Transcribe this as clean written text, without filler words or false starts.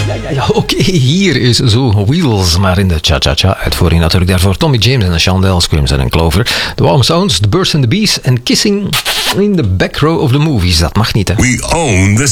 Ja, oké, hier is zo Wheels, maar in de cha-cha-cha uitvoering natuurlijk. Daarvoor Tommy James en Chandel, Scrims en Clover. The Warm Sounds, The Birds and the Bees en Kissing in the Back Row of the Movies. Dat mag niet, hè? We own the